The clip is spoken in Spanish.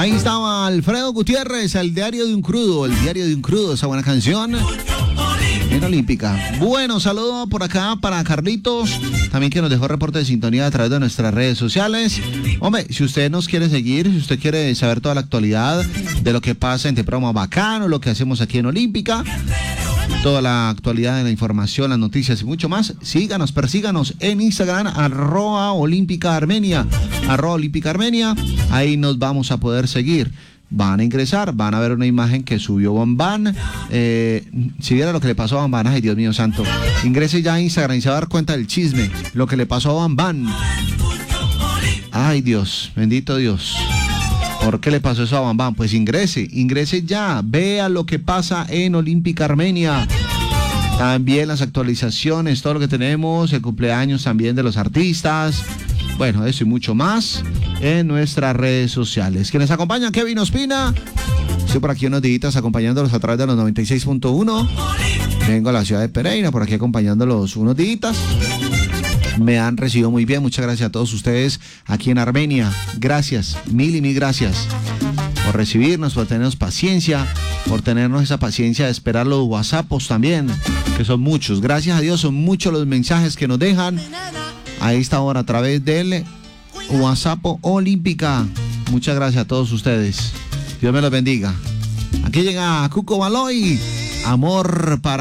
Ahí estaba Alfredo Gutiérrez, el diario de un crudo, esa buena canción en Olímpica. Bueno, saludo por acá para Carlitos, también que nos dejó reporte de sintonía a través de nuestras redes sociales. Hombre, si usted nos quiere seguir, si usted quiere saber toda la actualidad de lo que pasa en Programa Bacano, lo que hacemos aquí en Olímpica, toda la actualidad de la información, las noticias y mucho más, síganos, persíganos en Instagram, @Olímpica Armenia, ahí nos vamos a poder seguir. Van a ingresar, van a ver una imagen que subió Bambán. Si viera lo que le pasó a Bambán, ay Dios mío santo, ingrese ya a Instagram y se va a dar cuenta del chisme, lo que le pasó a Bambán. Ay Dios, bendito Dios. ¿Por qué le pasó eso a Bambán? Pues ingrese ya, vea lo que pasa en Olímpica Armenia. También las actualizaciones, todo lo que tenemos, el cumpleaños también de los artistas. Bueno, eso y mucho más en nuestras redes sociales. Quienes acompañan, Kevin Ospina. Estoy por aquí unos días acompañándolos a través de los 96.1. Vengo a la ciudad de Pereira, por aquí acompañándolos unos días. Me han recibido muy bien, muchas gracias a todos ustedes aquí en Armenia. Gracias, mil y mil gracias por recibirnos, por tenernos paciencia, por tenernos esa paciencia de esperar los WhatsAppos también, que son muchos. Gracias a Dios, son muchos los mensajes que nos dejan a esta hora a través del WhatsApp Olímpica. Muchas gracias a todos ustedes. Dios me los bendiga. Aquí llega Cuco Baloy, amor para